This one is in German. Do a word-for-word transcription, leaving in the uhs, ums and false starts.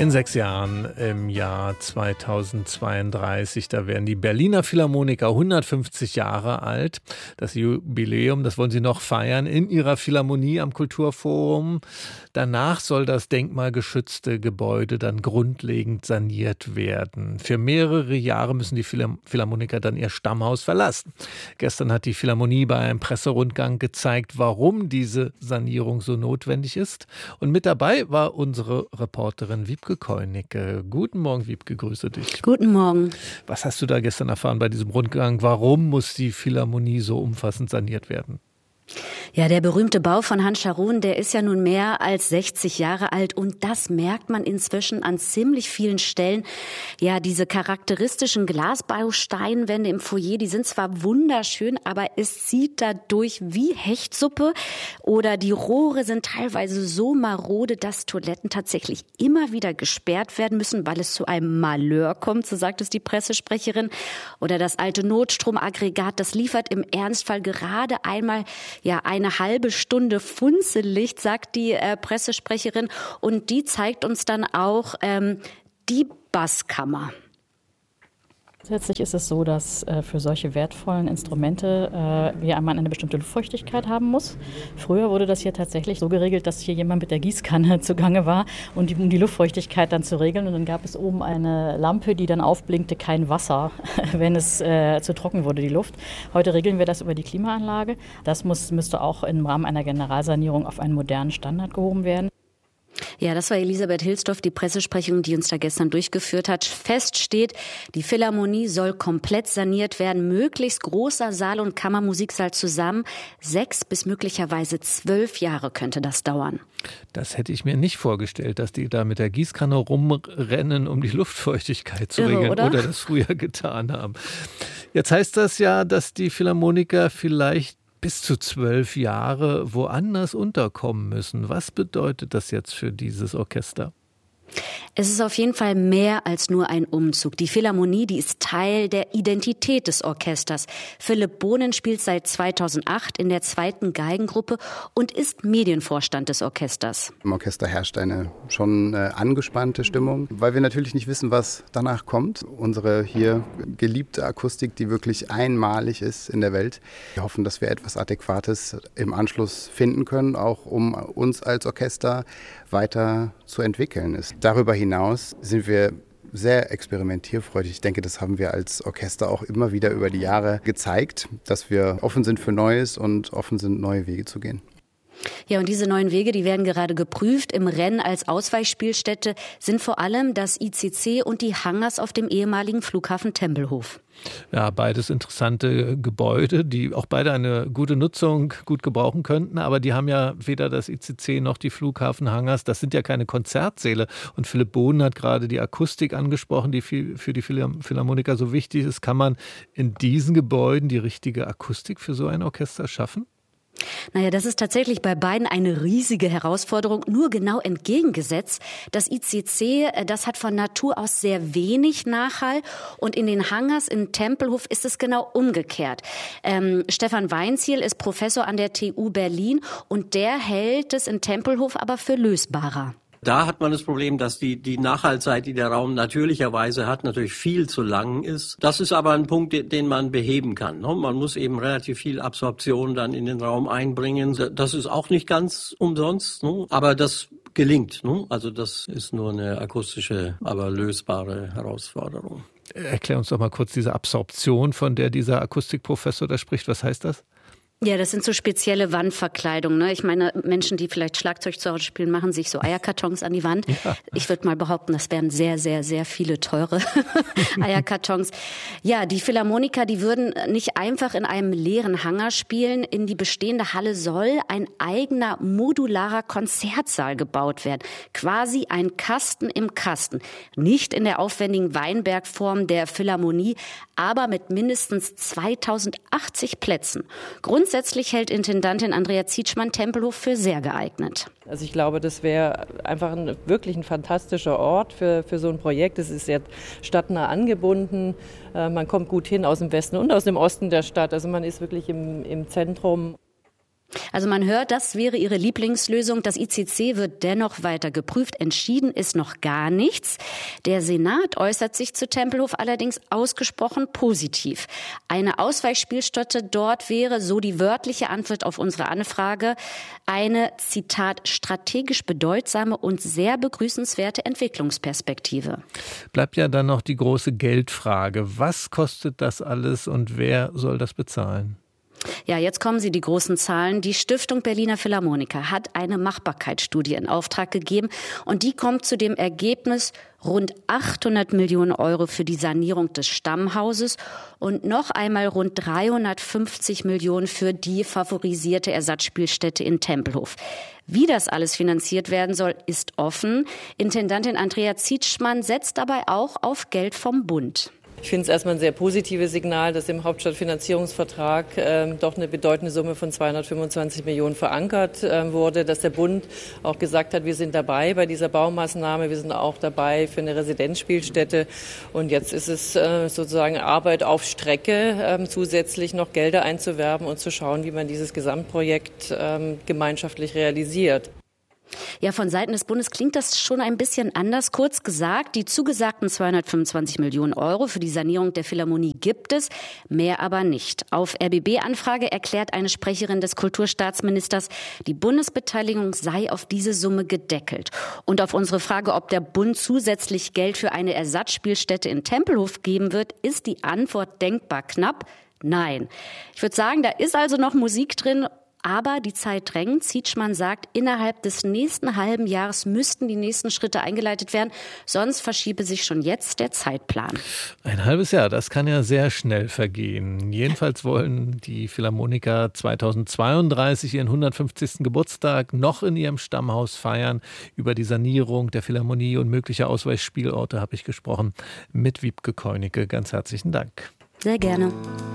In sechs Jahren, im Jahr zweitausendzweiunddreißig, da werden die Berliner Philharmoniker hundertfünfzig Jahre alt. Das Jubiläum, das wollen sie noch feiern in ihrer Philharmonie am Kulturforum. Danach soll das denkmalgeschützte Gebäude dann grundlegend saniert werden. Für mehrere Jahre müssen die Philharmoniker dann ihr Stammhaus verlassen. Gestern hat die Philharmonie bei einem Presserundgang gezeigt, warum diese Sanierung so notwendig ist. Und mit dabei war unsere Reporterin Wiebke Koenicke. Guten Morgen, Wiebke, grüße dich. Guten Morgen. Was hast du da gestern erfahren bei diesem Rundgang? Warum muss die Philharmonie so umfassend saniert werden? Ja, der berühmte Bau von Hans Scharoun, der ist ja nun mehr als sechzig Jahre alt und das merkt man inzwischen an ziemlich vielen Stellen. Ja, diese charakteristischen Glasbausteinwände im Foyer, die sind zwar wunderschön, aber es zieht dadurch wie Hechtsuppe oder die Rohre sind teilweise so marode, dass Toiletten tatsächlich immer wieder gesperrt werden müssen, weil es zu einem Malheur kommt, so sagt es die Pressesprecherin. Oder das alte Notstromaggregat, das liefert im Ernstfall gerade einmal ja eine halbe Stunde Funzellicht, sagt die äh, Pressesprecherin. Und die zeigt uns dann auch ähm, die Basskammer. Grundsätzlich ist es so, dass äh, für solche wertvollen Instrumente äh, ja man eine bestimmte Luftfeuchtigkeit haben muss. Früher wurde das hier tatsächlich so geregelt, dass hier jemand mit der Gießkanne zugange war, und die, um die Luftfeuchtigkeit dann zu regeln. Und dann gab es oben eine Lampe, die dann aufblinkte, kein Wasser, wenn es äh, zu trocken wurde, die Luft. Heute regeln wir das über die Klimaanlage. Das muss, müsste auch im Rahmen einer Generalsanierung auf einen modernen Standard gehoben werden. Ja, das war Elisabeth Hilsdorf, die Pressesprecherin, die uns da gestern durchgeführt hat. Fest steht, die Philharmonie soll komplett saniert werden, möglichst großer Saal und Kammermusiksaal zusammen. Sechs bis möglicherweise zwölf Jahre könnte das dauern. Das hätte ich mir nicht vorgestellt, dass die da mit der Gießkanne rumrennen, um die Luftfeuchtigkeit zu Irre, regeln oder? oder das früher getan haben. Jetzt heißt das ja, dass die Philharmoniker vielleicht bis zu zwölf Jahre woanders unterkommen müssen. Was bedeutet das jetzt für dieses Orchester? Es ist auf jeden Fall mehr als nur ein Umzug. Die Philharmonie, die ist Teil der Identität des Orchesters. Philipp Bohnen spielt seit zweitausendacht in der zweiten Geigengruppe und ist Medienvorstand des Orchesters. Im Orchester herrscht eine schon äh, angespannte Stimmung, weil wir natürlich nicht wissen, was danach kommt. Unsere hier geliebte Akustik, die wirklich einmalig ist in der Welt. Wir hoffen, dass wir etwas Adäquates im Anschluss finden können, auch um uns als Orchester weiter zu entwickeln. Darüber hinaus sind wir sehr experimentierfreudig. Ich denke, das haben wir als Orchester auch immer wieder über die Jahre gezeigt, dass wir offen sind für Neues und offen sind, neue Wege zu gehen. Ja, und diese neuen Wege, die werden gerade geprüft. Im Rennen als Ausweichspielstätte sind vor allem das I C C und die Hangars auf dem ehemaligen Flughafen Tempelhof. Ja, beides interessante Gebäude, die auch beide eine gute Nutzung gut gebrauchen könnten. Aber die haben ja weder das I C C noch die Flughafenhangars. Das sind ja keine Konzertsäle. Und Philipp Bohnen hat gerade die Akustik angesprochen, die für die Philharmoniker so wichtig ist. Kann man in diesen Gebäuden die richtige Akustik für so ein Orchester schaffen? Naja, das ist tatsächlich bei beiden eine riesige Herausforderung, nur genau entgegengesetzt. Das I C C, das hat von Natur aus sehr wenig Nachhall und in den Hangars in Tempelhof ist es genau umgekehrt. Ähm, Stefan Weinziel ist Professor an der T U Berlin und der hält es in Tempelhof aber für lösbarer. Da hat man das Problem, dass die, die Nachhaltzeit, die der Raum natürlicherweise hat, natürlich viel zu lang ist. Das ist aber ein Punkt, den man beheben kann. Man muss eben relativ viel Absorption dann in den Raum einbringen. Das ist auch nicht ganz umsonst, aber das gelingt. Also das ist nur eine akustische, aber lösbare Herausforderung. Erklär uns doch mal kurz diese Absorption, von der dieser Akustikprofessor da spricht. Was heißt das? Ja, das sind so spezielle Wandverkleidungen. Ne? Ich meine, Menschen, die vielleicht Schlagzeug zu Hause spielen, machen sich so Eierkartons an die Wand. Ja. Ich würde mal behaupten, das wären sehr, sehr, sehr viele teure Eierkartons. Ja, die Philharmoniker, die würden nicht einfach in einem leeren Hangar spielen. In die bestehende Halle soll ein eigener modularer Konzertsaal gebaut werden. Quasi ein Kasten im Kasten. Nicht in der aufwendigen Weinbergform der Philharmonie, aber mit mindestens zweitausendachtzig Plätzen. Grundsätzlich hält Intendantin Andrea Zietschmann Tempelhof für sehr geeignet. Also ich glaube, das wäre einfach ein, wirklich ein fantastischer Ort für, für so ein Projekt. Es ist sehr stadtnah angebunden. Äh, man kommt gut hin aus dem Westen und aus dem Osten der Stadt. Also man ist wirklich im, im Zentrum. Also man hört, das wäre ihre Lieblingslösung. Das I C C wird dennoch weiter geprüft. Entschieden ist noch gar nichts. Der Senat äußert sich zu Tempelhof allerdings ausgesprochen positiv. Eine Ausweichspielstätte dort wäre, so die wörtliche Antwort auf unsere Anfrage, eine, Zitat, strategisch bedeutsame und sehr begrüßenswerte Entwicklungsperspektive. Bleibt ja dann noch die große Geldfrage. Was kostet das alles und wer soll das bezahlen? Ja, jetzt kommen Sie die großen Zahlen. Die Stiftung Berliner Philharmoniker hat eine Machbarkeitsstudie in Auftrag gegeben und die kommt zu dem Ergebnis, rund achthundert Millionen Euro für die Sanierung des Stammhauses und noch einmal rund dreihundertfünfzig Millionen für die favorisierte Ersatzspielstätte in Tempelhof. Wie das alles finanziert werden soll, ist offen. Intendantin Andrea Zietschmann setzt dabei auch auf Geld vom Bund. Ich finde es erstmal ein sehr positives Signal, dass im Hauptstadtfinanzierungsvertrag ähm, doch eine bedeutende Summe von zweihundertfünfundzwanzig Millionen verankert ähm, wurde, dass der Bund auch gesagt hat, wir sind dabei bei dieser Baumaßnahme, wir sind auch dabei für eine Residenzspielstätte und jetzt ist es äh, sozusagen Arbeit auf Strecke, ähm, zusätzlich noch Gelder einzuwerben und zu schauen, wie man dieses Gesamtprojekt ähm, gemeinschaftlich realisiert. Ja, von Seiten des Bundes klingt das schon ein bisschen anders. Kurz gesagt, die zugesagten zweihundertfünfundzwanzig Millionen Euro für die Sanierung der Philharmonie gibt es, mehr aber nicht. Auf R B B-Anfrage erklärt eine Sprecherin des Kulturstaatsministers, die Bundesbeteiligung sei auf diese Summe gedeckelt. Und auf unsere Frage, ob der Bund zusätzlich Geld für eine Ersatzspielstätte in Tempelhof geben wird, ist die Antwort denkbar knapp: Nein. Ich würde sagen, da ist also noch Musik drin. Aber die Zeit drängt. Zietschmann sagt, innerhalb des nächsten halben Jahres müssten die nächsten Schritte eingeleitet werden. Sonst verschiebe sich schon jetzt der Zeitplan. Ein halbes Jahr, das kann ja sehr schnell vergehen. Jedenfalls wollen die Philharmoniker zweitausendzweiunddreißig ihren hundertfünfzigsten Geburtstag noch in ihrem Stammhaus feiern. Über die Sanierung der Philharmonie und mögliche Ausweichspielorte habe ich gesprochen mit Wiebke Keunicke. Ganz herzlichen Dank. Sehr gerne.